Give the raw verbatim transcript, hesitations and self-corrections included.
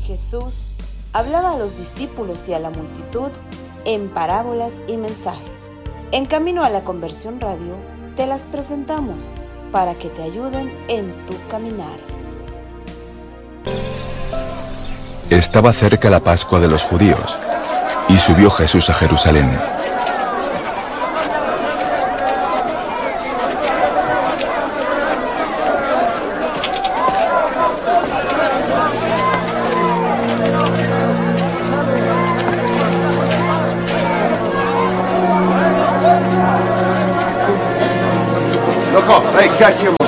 Jesús hablaba a los discípulos y a la multitud en parábolas y mensajes. En Camino a la Conversión Radio te las presentamos para que te ayuden en tu caminar. Estaba cerca la Pascua de los judíos, y subió Jesús a Jerusalén. Loco, hey, catch him.